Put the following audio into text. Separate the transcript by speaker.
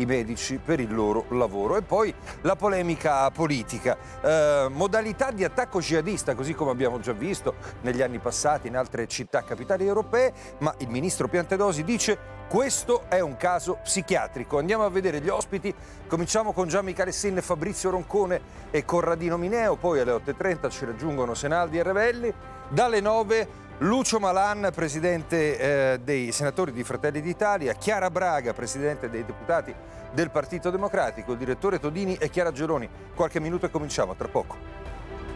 Speaker 1: i medici per il loro lavoro. E poi la polemica politica, modalità di attacco jihadista, così come abbiamo già visto negli anni passati in altre città capitali europee, ma il ministro Piantedosi dice: questo è un caso psichiatrico. Andiamo a vedere gli ospiti. Cominciamo con Gian Michele Sin, Fabrizio Roncone e Corradino Mineo. Poi alle 8.30 ci raggiungono Senaldi e Revelli. Dalle 9 Lucio Malan, presidente dei senatori di Fratelli d'Italia, Chiara Braga, presidente dei deputati del Partito Democratico, il direttore Todini e Chiara Geloni. Qualche minuto e cominciamo, tra poco.